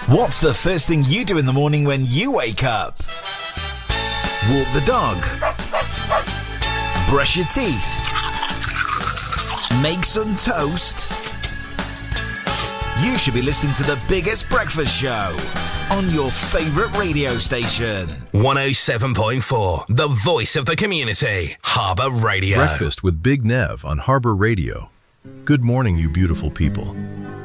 What's the first thing you do in the morning when you wake up? Walk the dog. Brush your teeth. Make some toast. You should be listening to the biggest breakfast show on your favourite radio station. 107.4, the voice of the community. Harbour Radio. Breakfast with Big Nev on Harbour Radio. Good morning, you beautiful people.